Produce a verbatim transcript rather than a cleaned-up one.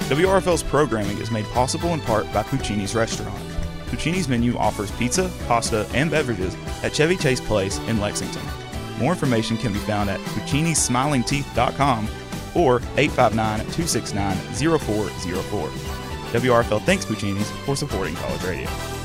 W R F L's programming is made possible in part by Puccini's Restaurant. Puccini's menu offers pizza, pasta, and beverages at Chevy Chase Place in Lexington. More information can be found at puccinis smiling teeth dot com or eight five nine, two six nine, zero four zero four. W R F L thanks Puccini's for supporting College Radio.